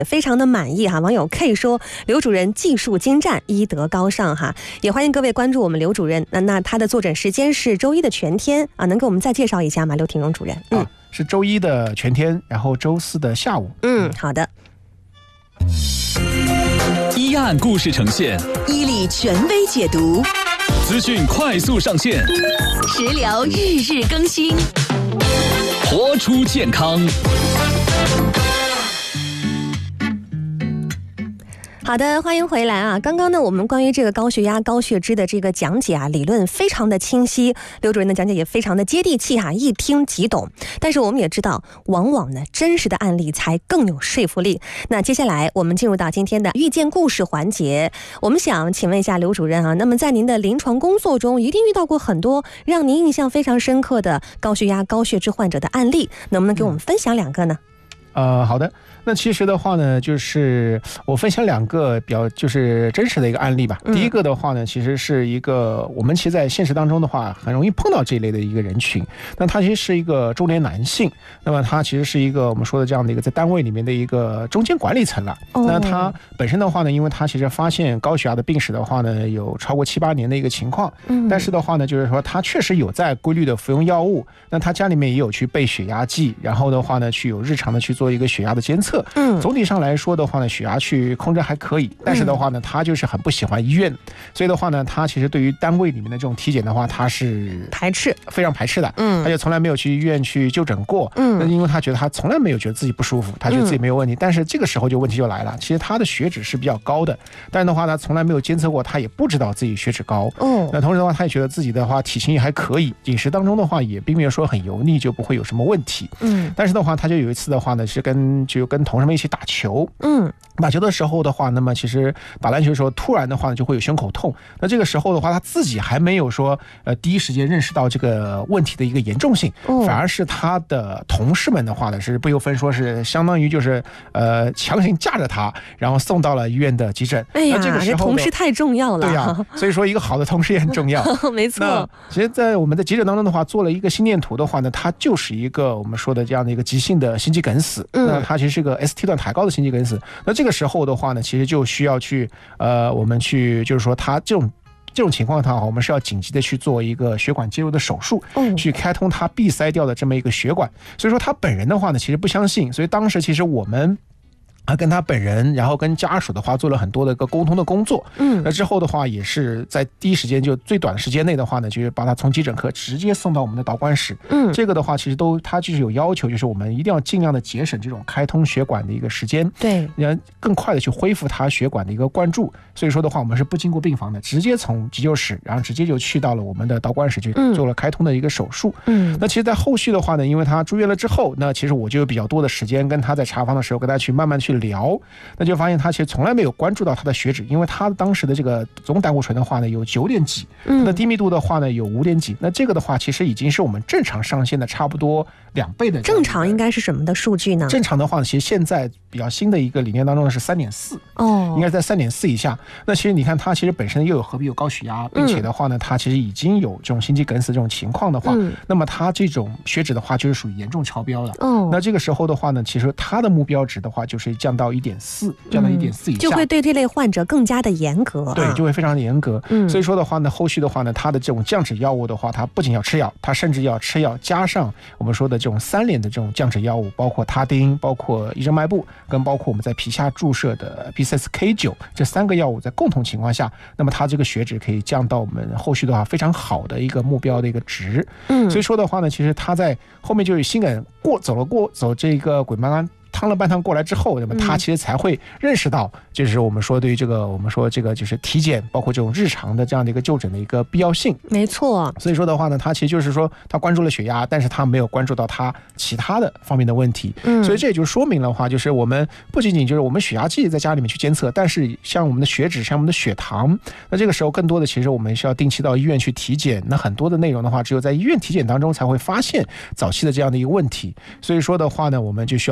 非常的满意哈。网友 K 说刘主任技术精湛，医德高尚哈，也欢迎各位关注我们刘主任。那他的坐诊时间是周一的全天啊，能给我们再介绍一下吗？刘廷荣主任。 是周一的全天，然后周四的下午。 好的。 一案故事呈现， 伊利权威解读， 资讯快速上线， 食疗日日更新， 活出健康。 好的，欢迎回来啊！刚刚呢，我们关于这个高血压、高血脂的这个讲解啊，理论非常的清晰，刘主任的讲解也非常的接地气哈，一听即懂。但是我们也知道，往往呢，真实的案例才更有说服力。那接下来我们进入到今天的遇见故事环节，我们想请问一下刘主任啊，那么在您的临床工作中，一定遇到过很多让您印象非常深刻的高血压、高血脂患者的案例，能不能给我们分享2个呢？ 好的。那其实的话呢，就是我分享2个比较就是真实的一个案例吧。第一个的话呢，其实是一个我们其实在现实当中的话，很容易碰到这一类的一个人群。那他其实是一个中年男性，那么他其实是一个我们说的这样的一个在单位里面的一个中间管理层了。那他本身的话呢，因为他其实发现高血压的病史的话呢，有超过7、8年的一个情况。但是的话呢，就是说他确实有在规律的服用药物，那他家里面也有去备血压计，然后的话呢，去有日常的去做一个血压的监测。总体上来说的话呢，血压去控制还可以，但是的话呢，他就是很不喜欢医院，所以的话呢，他其实对于单位里面的这种体检的话，他是排斥， 非常排斥的。他就从来没有去医院去就诊过。因为他觉得他从来没有觉得自己不舒服，他觉得自己没有问题。但是这个时候就问题就来了，其实他的血脂是比较高的，但是的话他从来没有监测过，他也不知道自己血脂高。那同时的话，他也觉得自己的话体型也还可以，饮食当中的话也并没有说很油腻，就不会有什么问题。但是的话，他就有一次的话呢，是跟同事们一起打球。打球的时候的话，那么其实打篮球的时候，突然的话呢就会有胸口痛。那这个时候的话，他自己还没有说第一时间认识到这个问题的一个严重性，反而是他的同事们的话呢是不由分说，是相当于就是强行架着他，然后送到了医院的急诊。 哎呀， 那这个时候同事太重要了。 对呀，所以说一个好的同事也很重要。 没错。 那其实，在我们的急诊当中的话，做了一个心电图的话呢，它就是一个我们说的这样的一个急性的心肌梗死。那它其实是个 ST 段抬高的心肌梗死。那这个时候的话呢，其实就需要去我们去就是说它这种情况的话，我们是要紧急的去做一个血管介入的手术，去开通它闭塞掉的这么一个血管。所以说他本人的话呢，其实不相信，所以当时其实我们跟他本人，然后跟家属的话做了很多的一个沟通的工作。那之后的话，也是在第一时间就最短的时间内的话呢，就是把他从急诊科直接送到我们的导管室。这个的话，其实他就是有要求，就是我们一定要尽量的节省这种开通血管的一个时间， 对， 让更快的去恢复他血管的一个灌注。所以说的话，我们是不经过病房的，直接从急救室，然后直接就去到了我们的导管室去做了开通的一个手术。那其实，在后续的话呢，因为他住院了之后，那其实我就有比较多的时间跟他在查房的时候，跟他去慢慢去聊，那就发现他其实从来没有关注到他的血脂，因为他当时的这个总胆固醇的话呢有9点几，那低密度的话呢有5点几，那这个的话其实已经是我们正常上限的差不多2倍的。 正常应该是什么的数据呢？ 正常的话呢，其实现在比较新的一个理念当中是3.4，应该在3.4以下。那其实你看他其实本身又有合并有高血压，并且的话呢，他其实已经有这种心肌梗死这种情况的话，那么他这种血脂的话就是属于严重超标了。那这个时候的话呢，其实他的目标值的话就是降到1.4，降到1.4以下， 就会对这类患者更加的严格。 对，就会非常的严格。所以说的话呢，后续的话呢，他的这种降脂药物的话，他不仅要吃药，他甚至要吃药加上我们说的这种3联的这种降脂药物，包括他汀，包括益生脉步，跟包括我们在皮下注射的 PCSK9 这3个药物在共同情况下，那么他这个血脂可以降到我们后续的话非常好的一个目标的一个值。所以说的话呢，其实他在后面就有心梗走这个鬼门关趟了半趟过来之后，那么他其实才会认识到，就是我们说对于这个我们说这个就是体检，包括这种日常的这样的一个就诊的一个必要性。 没错。 所以说的话呢，他其实就是说他关注了血压，但是他没有关注到他其他的方面的问题。所以这也就说明了话，就是我们不仅仅就是我们血压计在家里面去监测，但是像我们的血脂，像我们的血糖，那这个时候更多的其实我们需要定期到医院去体检。那很多的内容的话，只有在医院体检当中才会发现早期的这样的一个问题。所以说的话呢，我们就需要更加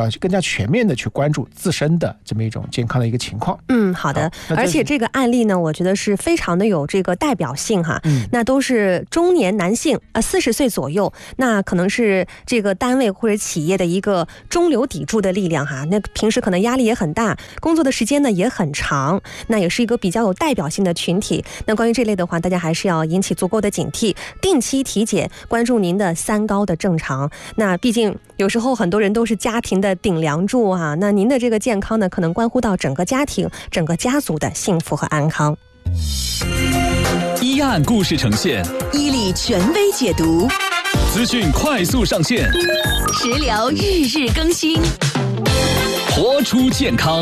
全面的去关注自身的这么一种健康的一个情况。 好的。而且这个案例呢，我觉得是非常的有这个代表性哈。那都是中年男性，40岁左右，那可能是这个单位或者企业的一个中流砥柱的力量哈。那平时可能压力也很大，工作的时间呢也很长，那也是一个比较有代表性的群体。那关于这类的话，大家还是要引起足够的警惕，定期体检，关注您的3高的正常。那毕竟有时候很多人都是家庭的顶梁柱啊，那您的这个健康呢，可能关乎到整个家庭、整个家族的幸福和安康。 一案故事呈现， 伊利权威解读， 资讯快速上线， 食疗日日更新， 活出健康。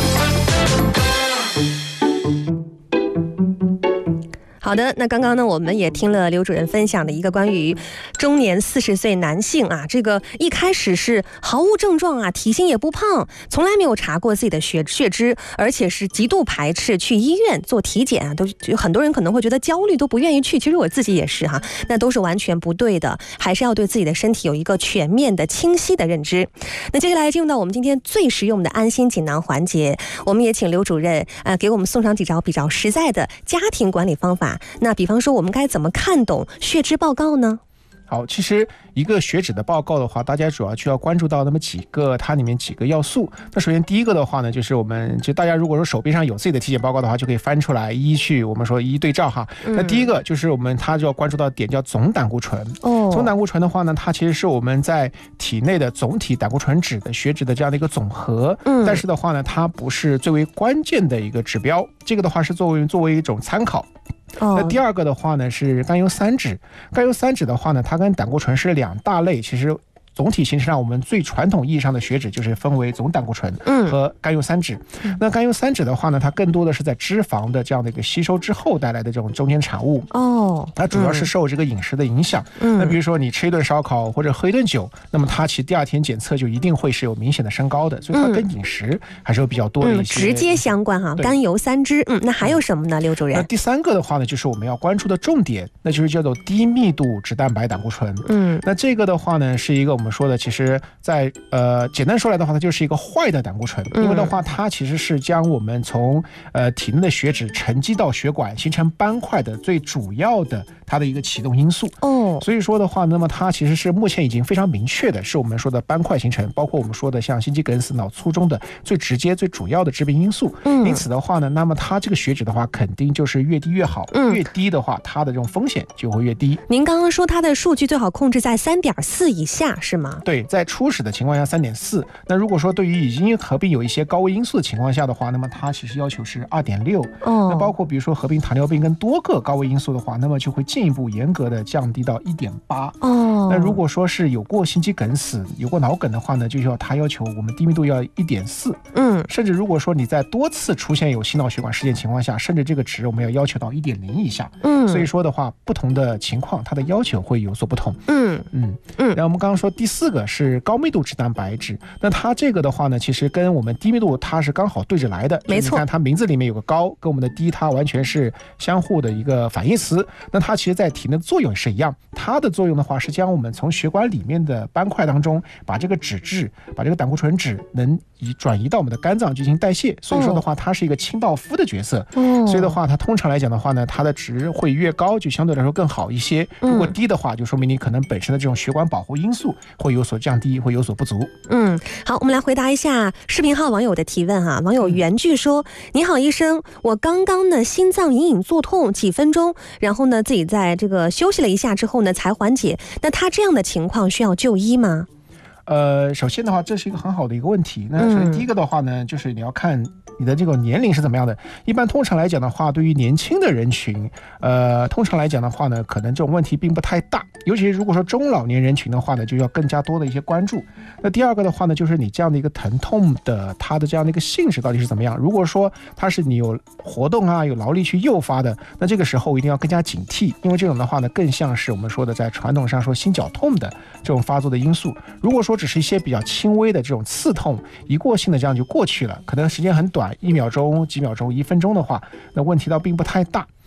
好的，那刚刚呢，我们也听了刘主任分享的一个关于中年40岁男性啊，这个一开始是毫无症状啊，体型也不胖，从来没有查过自己的血脂，而且是极度排斥去医院做体检啊，都很多人可能会觉得焦虑，都不愿意去。其实我自己也是哈，那都是完全不对的，还是要对自己的身体有一个全面的、清晰的认知。那接下来进入到我们今天最实用的安心锦囊环节，我们也请刘主任给我们送上几招比较实在的家庭管理方法。那比方说，我们该怎么看懂血脂报告呢？ 好，其实一个血脂的报告的话，大家主要就要关注到那么它里面几个要素。那首先第一个的话呢，就是大家如果说手边上有自己的体检报告的话，就可以翻出来我们说一一对照哈。那第一个就是他就要关注到点叫总胆固醇。总胆固醇的话呢，它其实是我们在体内的总体胆固醇脂的血脂的这样的一个总和。但是的话呢，它不是最为关键的一个指标，这个的话是作为一种参考。那第二个的话呢是甘油三酯。甘油三酯的话呢，它跟胆固醇是2大类，其实总体形式上，我们最传统意义上的血脂就是分为总胆固醇和甘油三酯。那甘油三酯的话呢，它更多的是在脂肪的这样的一个吸收之后带来的这种中间产物。它主要是受这个饮食的影响。那比如说你吃一顿烧烤或者喝一顿酒，那么它其实第2天检测就一定会是有明显的升高的，所以它跟饮食还是有比较多的一些直接相关哈。甘油三酯。那还有什么呢，刘主任？ 那第3个的话呢，就是我们要关注的重点，那就是叫做低密度脂蛋白胆固醇。那这个的话呢，是一个我们说的，其实在简单说来的话，它就是一个坏的胆固醇。因为的话，它其实是将我们从体内的血脂沉积到血管形成斑块的最主要的它的一个启动因素。所以说的话，那么它其实是目前已经非常明确的，是我们说的斑块形成，包括我们说的像心肌梗死、脑卒中的最直接、最主要的致病因素。因此的话呢，那么它这个血脂的话，肯定就是越低越好。越低的话，它的这种风险就会越低。 您刚刚说它的数据最好控制在3.4以下，是吗？ 对，在初始的情况下3.4。那如果说对于已经合并有一些高危因素的情况下的话，那么它其实要求是2.6。那包括比如说合并糖尿病跟多个高危因素的话，那么就会进一步严格的降低到1.8。那如果说是有过心肌梗死、有过脑梗的话呢，就它要求我们低密度要1.4。甚至如果说你在多次出现有心脑血管事件情况下，甚至这个值我们要求到1.0以下。所以说的话，不同的情况它的要求会有所不同。然后我们刚刚说第4个是高密度脂蛋白质。那它这个的话呢，其实跟我们低密度它是刚好对着来的。 没错， 你看它名字里面有个高，跟我们的低它完全是相互的一个反义词。那它其实在体内的作用是一样，它的作用的话是将我们从血管里面的斑块当中把这个脂质、把这个胆固醇脂能转移到我们的肝脏进行代谢。所以说的话，它是一个清道夫的角色。所以的话，它通常来讲的话呢，它的值会越高就相对来说更好一些。如果低的话，就说明你可能本身的这种血管保护因素会有所降低，会有所不足。 好，我们来回答一下视频号网友的提问哈。网友原句说：你好医生，我刚刚呢心脏隐隐作痛几分钟，然后呢自己在这个休息了一下之后呢才缓解，那他这样的情况需要就医吗？ 首先的话，这是一个很好的一个问题。那首先第一个的话呢，就是你要看你的这个年龄是怎么样的。一般通常来讲的话，对于年轻的人群，通常来讲的话呢，可能这种问题并不太大。尤其是如果说中老年人群的话呢，就要更加多的一些关注。那第二个的话呢，就是你这样的一个疼痛的它的这样的一个性质到底是怎么样。如果说它是你有活动啊、有劳力去诱发的，那这个时候一定要更加警惕，因为这种的话呢，更像是我们说的在传统上说心绞痛的这种发作的因素。如果说只是一些比较轻微的这种刺痛，一过性的这样就过去了，可能时间很短，1秒钟、几秒钟、1分钟的话，那问题倒并不太大。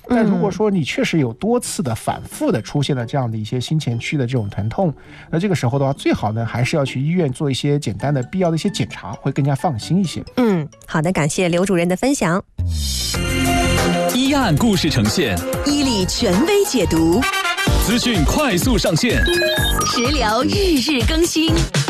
但如果说你确实有多次的反复的出现了这样的一些心前区的这种疼痛，那这个时候的话，最好呢还是要去医院做一些简单的必要的一些检查，会更加放心一些。 好的，感谢刘主任的分享。 一案故事呈现， 伊利权威解读， 资讯快速上线， 食疗日日更新。